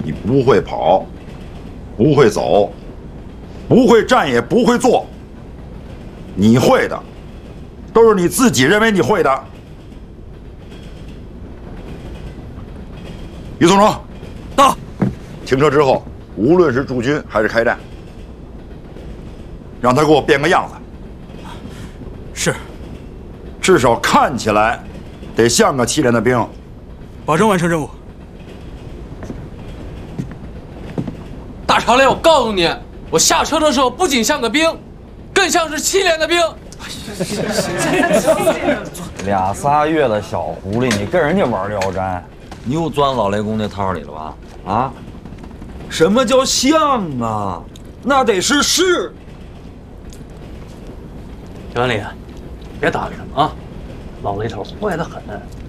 你不会跑，不会走，不会站也不会坐。你会的，都是你自己认为你会的。于总成， 到。 停车之后，无论是驻军还是开战，让他给我变个样子。 是。 至少看起来得像个7连的兵。 保证完成任务。 大长脸，我告诉你，我下车的时候不仅像个兵，更像是7连的兵。 2、3月的小狐狸，你跟人家玩聊斋，你又钻老雷公那套里了吧？啊？什么叫像啊？那得是是。 袁礼，别搭理他们啊！老雷头坏得很。